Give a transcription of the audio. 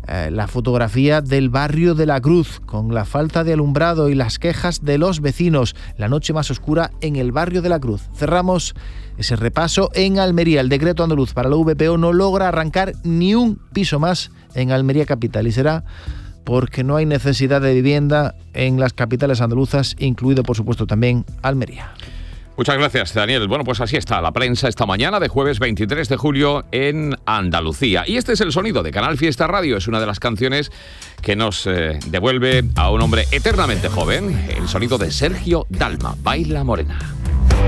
la fotografía del barrio de la Cruz, con la falta de alumbrado y las quejas de los vecinos. La noche más oscura en el barrio de la Cruz. Cerramos ese repaso en Almería. El decreto andaluz para la VPO no logra arrancar ni un piso más en Almería capital, y será porque no hay necesidad de vivienda en las capitales andaluzas, incluido por supuesto también Almería. Muchas gracias, Daniel. Bueno, pues así está la prensa esta mañana de jueves 23 de julio en Andalucía. Y este es el sonido de Canal Fiesta Radio. Es una de las canciones que nos devuelve a un hombre eternamente joven. El sonido de Sergio Dalma, Baila Morena.